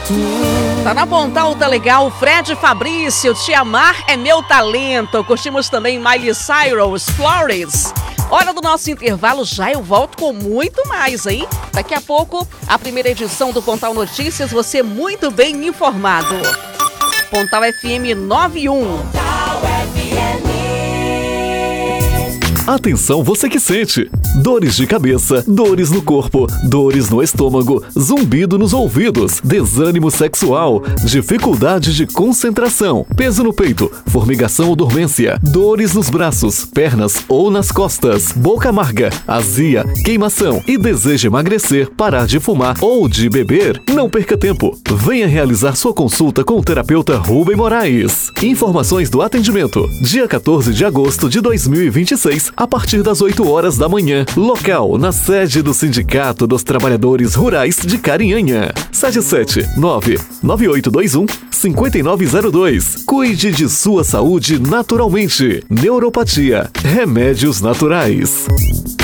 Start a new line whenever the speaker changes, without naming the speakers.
Tá na Pontal, tá legal. Fred Fabrício, Te Amar é Meu Talento. Curtimos também Miley Cyrus, Flores. Hora do nosso intervalo, já eu volto com muito mais, hein? Daqui a pouco, a primeira edição do Pontal Notícias, você muito bem informado. Pontal FM 91.
Atenção, você que sente dores de cabeça, dores no corpo, dores no estômago, zumbido nos ouvidos, desânimo sexual, dificuldade de concentração, peso no peito, formigação ou dormência, dores nos braços, pernas ou nas costas, boca amarga, azia, queimação e deseja emagrecer, parar de fumar ou de beber. Não perca tempo. Venha realizar sua consulta com o terapeuta Rubem Moraes. Informações do atendimento. Dia 14 de agosto de 2026, a partir das 8 horas da manhã. Local, na sede do Sindicato dos Trabalhadores Rurais de Carinhanha. 779-9821-5902. Cuide de sua saúde naturalmente. Neuropatia. Remédios naturais.